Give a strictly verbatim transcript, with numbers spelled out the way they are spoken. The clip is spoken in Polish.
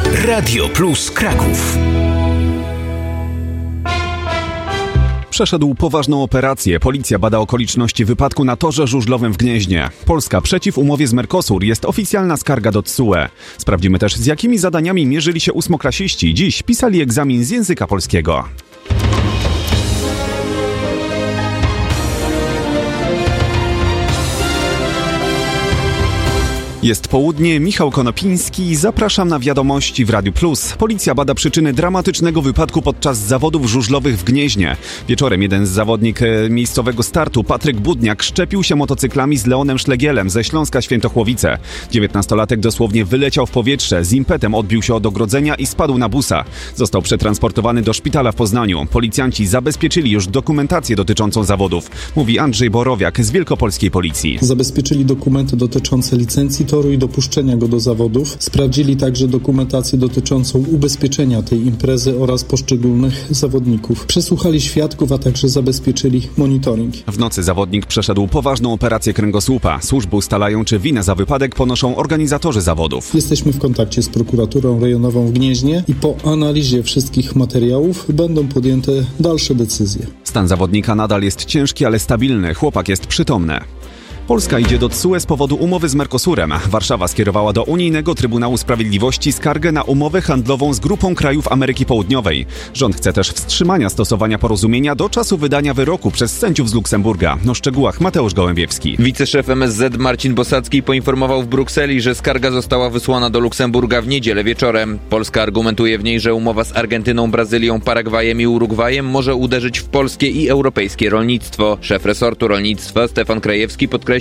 Radio Plus Kraków. Przeszedł poważną operację. Policja bada okoliczności wypadku na torze żużlowym w Gnieźnie. Polska przeciw umowie z Mercosur. Jest oficjalna skarga do T S U E. Sprawdzimy też, z jakimi zadaniami mierzyli się ósmoklasiści. Dziś pisali egzamin z języka polskiego. Jest południe, Michał Konopiński, zapraszam na wiadomości w Radiu Plus. Policja bada przyczyny dramatycznego wypadku podczas zawodów żużlowych w Gnieźnie. Wieczorem jeden z zawodnik miejscowego startu, Patryk Budniak, szczepił się motocyklami z Leonem Szlegielem ze Śląska Świętochłowice. dziewiętnastolatek dosłownie wyleciał w powietrze, z impetem odbił się od ogrodzenia i spadł na busa. Został przetransportowany do szpitala w Poznaniu. Policjanci zabezpieczyli już dokumentację dotyczącą zawodów, mówi Andrzej Borowiak z Wielkopolskiej Policji. Zabezpieczyli dokumenty dotyczące licencji toru i dopuszczenia go do zawodów. Sprawdzili także dokumentację dotyczącą ubezpieczenia tej imprezy oraz poszczególnych zawodników. Przesłuchali świadków, a także zabezpieczyli monitoring. W nocy zawodnik przeszedł poważną operację kręgosłupa. Służby ustalają, czy winę za wypadek ponoszą organizatorzy zawodów. Jesteśmy w kontakcie z prokuraturą rejonową w Gnieźnie i po analizie wszystkich materiałów będą podjęte dalsze decyzje. Stan zawodnika nadal jest ciężki, ale stabilny. Chłopak jest przytomny. Polska idzie do T S U E z powodu umowy z Mercosurem. Warszawa skierowała do Unijnego Trybunału Sprawiedliwości skargę na umowę handlową z grupą krajów Ameryki Południowej. Rząd chce też wstrzymania stosowania porozumienia do czasu wydania wyroku przez sędziów z Luksemburga. O szczegółach Mateusz Gołębiewski. Wiceszef M S Z Marcin Bosacki poinformował w Brukseli, że skarga została wysłana do Luksemburga w niedzielę wieczorem. Polska argumentuje w niej, że umowa z Argentyną, Brazylią, Paragwajem i Urugwajem może uderzyć w polskie i europejskie rolnictwo. Szef resortu rolnictwa Stefan Krajewski podkreślił,